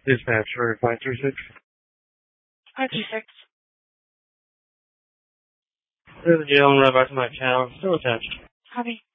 Dispatch for 536. 536. There's a jail and right back to my account. Still attached. Copy.